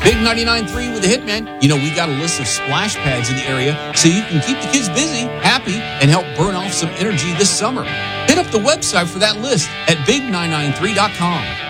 Big 99.3 with the Hitman. You know, we got a list of splash pads in the area so you can keep the kids busy, happy, and help burn off some energy this summer. Hit up the website for that list at big993.com.